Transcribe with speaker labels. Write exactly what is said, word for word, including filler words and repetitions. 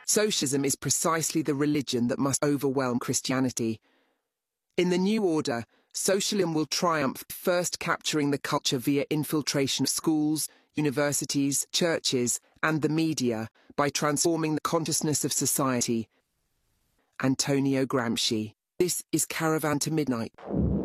Speaker 1: Socialism is precisely the religion that must overwhelm Christianity. In the new order, socialism will triumph, first capturing the culture via infiltration of schools, universities, churches, and the media, by transforming the consciousness of society. Antonio Gramsci. This is Caravan to Midnight.